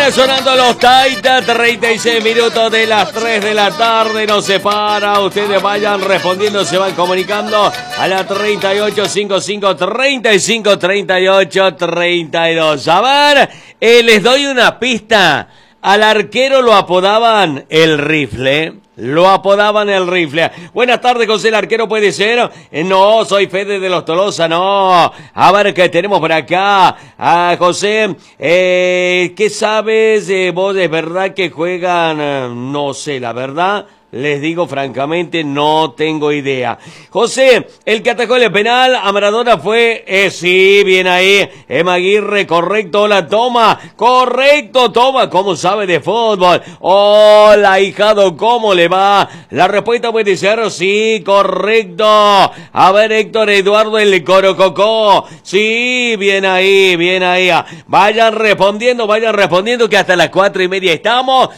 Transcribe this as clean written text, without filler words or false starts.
Está sonando los Taitas, 36 minutos de las 3 de la tarde, no se para, ustedes vayan respondiendo, se van comunicando a la 3855 35 38 32. A ver, les doy una pista, al arquero lo apodaban el rifle. Lo apodaban el rifle. Buenas tardes, José, el arquero puede ser. No, soy Fede de los Tolosa, no. A ver qué tenemos por acá. José, ¿qué sabes? Vos es verdad que juegan, no sé, la verdad. Les digo francamente, no tengo idea. José, el que atajó el penal a Maradona fue, sí, bien ahí, Emma Aguirre, correcto, la toma, correcto, toma, ¿cómo sabe de fútbol? Hola, hijado, ¿cómo le va? La respuesta puede ser, sí, correcto. A ver, Héctor Eduardo, el Corococó, sí, bien ahí, bien ahí. Vayan respondiendo, que hasta las 4:30 estamos.